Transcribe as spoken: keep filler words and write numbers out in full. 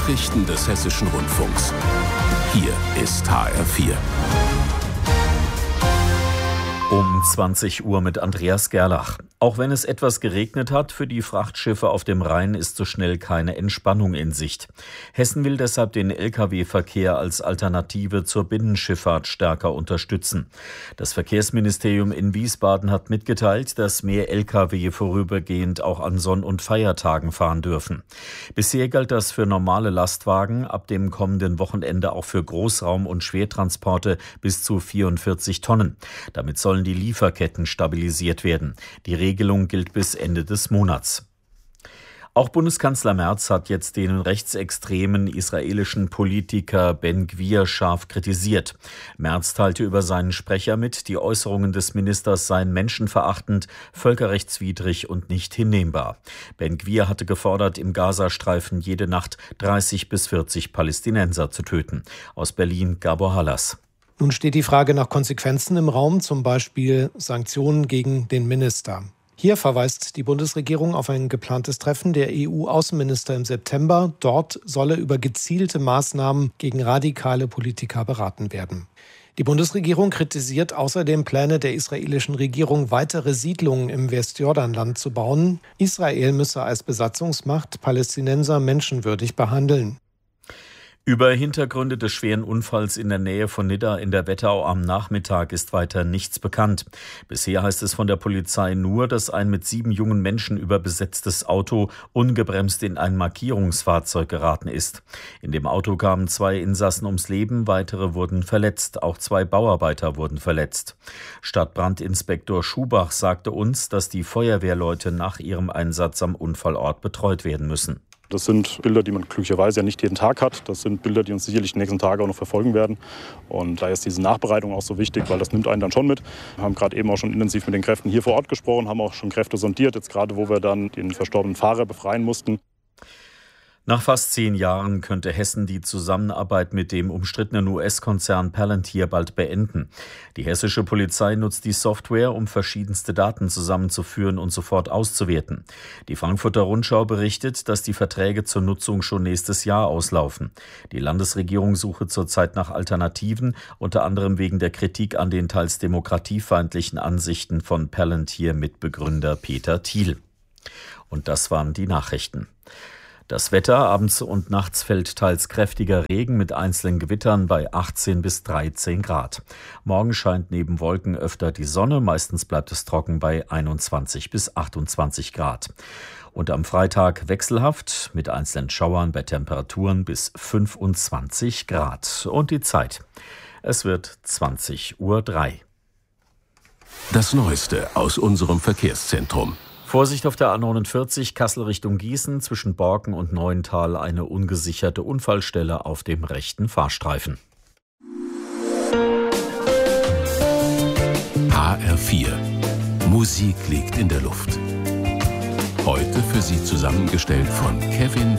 Nachrichten des Hessischen Rundfunks. Hier ist H R vier. Um zwanzig Uhr mit Andreas Gerlach. Auch wenn es etwas geregnet hat, für die Frachtschiffe auf dem Rhein ist so schnell keine Entspannung in Sicht. Hessen will deshalb den L K W-Verkehr als Alternative zur Binnenschifffahrt stärker unterstützen. Das Verkehrsministerium in Wiesbaden hat mitgeteilt, dass mehr L K W vorübergehend auch an Sonn- und Feiertagen fahren dürfen. Bisher galt das für normale Lastwagen, ab dem kommenden Wochenende auch für Großraum- und Schwertransporte bis zu vierundvierzig Tonnen. Damit sollen die Lieferketten stabilisiert werden. Die Regelung gilt bis Ende des Monats. Auch Bundeskanzler Merz hat jetzt den rechtsextremen israelischen Politiker Ben Gvir scharf kritisiert. Merz teilte über seinen Sprecher mit, die Äußerungen des Ministers seien menschenverachtend, völkerrechtswidrig und nicht hinnehmbar. Ben Gvir hatte gefordert, im Gazastreifen jede Nacht dreißig bis vierzig Palästinenser zu töten. Aus Berlin Gabor Hallas. Nun steht die Frage nach Konsequenzen im Raum, zum Beispiel Sanktionen gegen den Minister. Hier verweist die Bundesregierung auf ein geplantes Treffen der E U-Außenminister im September. Dort solle über gezielte Maßnahmen gegen radikale Politiker beraten werden. Die Bundesregierung kritisiert außerdem Pläne der israelischen Regierung, weitere Siedlungen im Westjordanland zu bauen. Israel müsse als Besatzungsmacht Palästinenser menschenwürdig behandeln. Über Hintergründe des schweren Unfalls in der Nähe von Nidda in der Wetterau am Nachmittag ist weiter nichts bekannt. Bisher heißt es von der Polizei nur, dass ein mit sieben jungen Menschen überbesetztes Auto ungebremst in ein Markierungsfahrzeug geraten ist. In dem Auto kamen zwei Insassen ums Leben, weitere wurden verletzt. Auch zwei Bauarbeiter wurden verletzt. Stadtbrandinspektor Schubach sagte uns, dass die Feuerwehrleute nach ihrem Einsatz am Unfallort betreut werden müssen. Das sind Bilder, die man glücklicherweise ja nicht jeden Tag hat. Das sind Bilder, die uns sicherlich die nächsten Tage auch noch verfolgen werden. Und da ist diese Nachbereitung auch so wichtig, weil das nimmt einen dann schon mit. Wir haben gerade eben auch schon intensiv mit den Kräften hier vor Ort gesprochen, haben auch schon Kräfte sondiert, jetzt gerade wo wir dann den verstorbenen Fahrer befreien mussten. Nach fast zehn Jahren könnte Hessen die Zusammenarbeit mit dem umstrittenen U S-Konzern Palantir bald beenden. Die hessische Polizei nutzt die Software, um verschiedenste Daten zusammenzuführen und sofort auszuwerten. Die Frankfurter Rundschau berichtet, dass die Verträge zur Nutzung schon nächstes Jahr auslaufen. Die Landesregierung suche zurzeit nach Alternativen, unter anderem wegen der Kritik an den teils demokratiefeindlichen Ansichten von Palantir-Mitbegründer Peter Thiel. Und das waren die Nachrichten. Das Wetter, abends und nachts fällt teils kräftiger Regen mit einzelnen Gewittern bei achtzehn bis dreizehn Grad. Morgen scheint neben Wolken öfter die Sonne, meistens bleibt es trocken bei einundzwanzig bis achtundzwanzig Grad. Und am Freitag wechselhaft mit einzelnen Schauern bei Temperaturen bis fünfundzwanzig Grad. Und die Zeit, es wird zwanzig Uhr drei. Das Neueste aus unserem Verkehrszentrum. Vorsicht auf der A neunundvierzig, Kassel Richtung Gießen, zwischen Borken und Neuental eine ungesicherte Unfallstelle auf dem rechten Fahrstreifen. H R vier. Musik liegt in der Luft. Heute für Sie zusammengestellt von Kevin